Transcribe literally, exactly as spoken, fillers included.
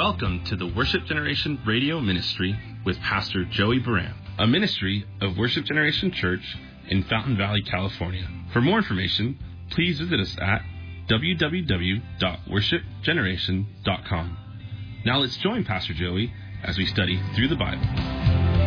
Welcome to the Worship Generation Radio Ministry with Pastor Joey Baram, a ministry of Worship Generation Church in Fountain Valley, California. For more information, please visit us at w w w dot worship generation dot com. Now let's join Pastor Joey as we study through the Bible.